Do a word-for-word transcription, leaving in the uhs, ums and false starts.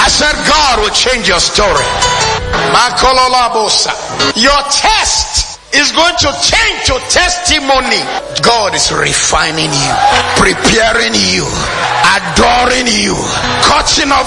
I said God will change your story. Your test is going to change to testimony. God is refining you, preparing you, adoring you, cutting off